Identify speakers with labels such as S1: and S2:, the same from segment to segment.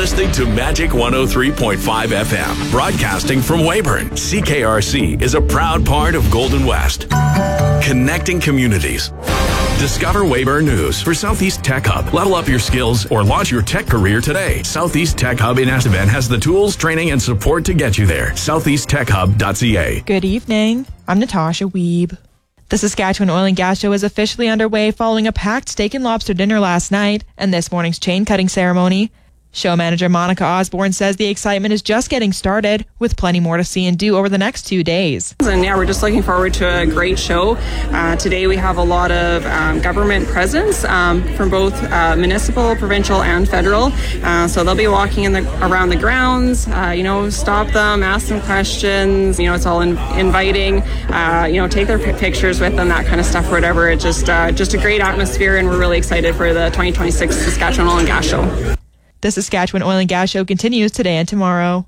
S1: listening to Magic 103.5 FM, broadcasting from Weyburn. CKRC is a proud part of Golden West, connecting communities. Discover Weyburn News for Southeast Tech Hub. Level up your skills or launch your tech career today. Southeast Tech Hub in Estevan has the tools, training, and support to get you there. SoutheastTechHub.ca.
S2: Good evening. I'm Natasha Wiebe. The Saskatchewan Oil and Gas Show is officially underway following a packed steak and lobster dinner last night and this morning's chain cutting ceremony. Show manager Monica Osborne says the excitement is just getting started, with plenty more to see and do over the next 2 days.
S3: And yeah, we're just looking forward to a great show. Today we have a lot of government presence from both municipal, provincial, and federal. So they'll be walking around the grounds, stop them, ask them questions. It's all inviting, take their pictures with them, that kind of stuff, whatever. It's just a great atmosphere, and we're really excited for the 2026 Saskatchewan Oil and Gas Show.
S2: The Saskatchewan Oil and Gas Show continues today and tomorrow.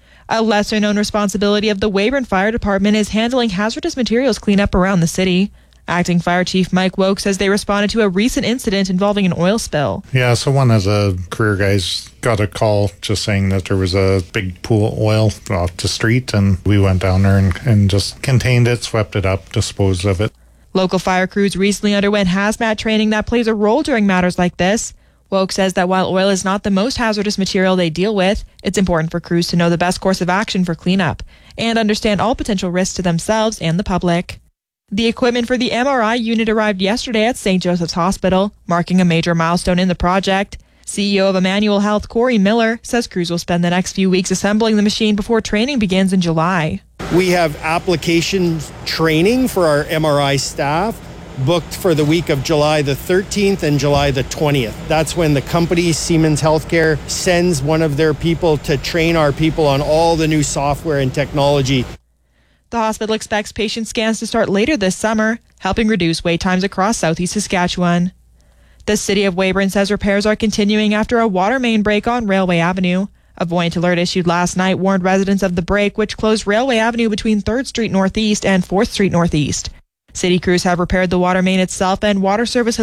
S2: A lesser-known responsibility of the Weyburn Fire Department is handling hazardous materials cleanup around the city. Acting Fire Chief Mike Woke says they responded to a recent incident involving an oil spill.
S4: Yeah, so one of the career guys got a call just saying that there was a big pool of oil off the street, and we went down there and just contained it, swept it up, disposed of it.
S2: Local fire crews recently underwent hazmat training that plays a role during matters like this. Woke says that while oil is not the most hazardous material they deal with, it's important for crews to know the best course of action for cleanup and understand all potential risks to themselves and the public. The equipment for the MRI unit arrived yesterday at St. Joseph's Hospital, marking a major milestone in the project. CEO of Emmanuel Health, Corey Miller, says crews will spend the next few weeks assembling the machine before training begins in July.
S5: We have application training for our MRI staff booked for the week of July the 13th and July the 20th. That's when the company, Siemens Healthcare, sends one of their people to train our people on all the new software and technology.
S2: The hospital expects patient scans to start later this summer, helping reduce wait times across southeast Saskatchewan. The city of Weyburn says repairs are continuing after a water main break on Railway Avenue. A Voyant alert issued last night warned residents of the break, which closed Railway Avenue between 3rd Street Northeast and 4th Street Northeast. City crews have repaired the water main itself, and water service